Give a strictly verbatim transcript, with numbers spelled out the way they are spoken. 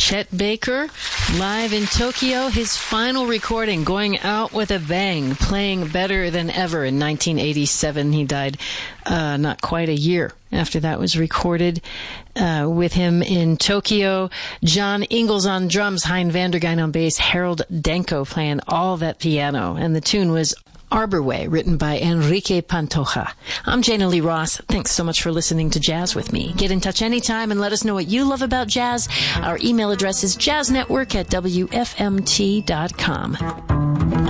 Chet Baker, live in Tokyo, his final recording, going out with a bang, playing better than ever. In nineteen eighty-seven, he died uh, not quite a year after that was recorded uh, with him in Tokyo. John Ingalls on drums, Hein Vandergein on bass, Harold Danko playing all that piano, and the tune was Arbor Way, written by Enrique Pantoja. I'm Jana Lee Ross. Thanks so much for listening to Jazz with me. Get in touch anytime and let us know what you love about jazz. Our email address is jazznetwork at W F M T dot com.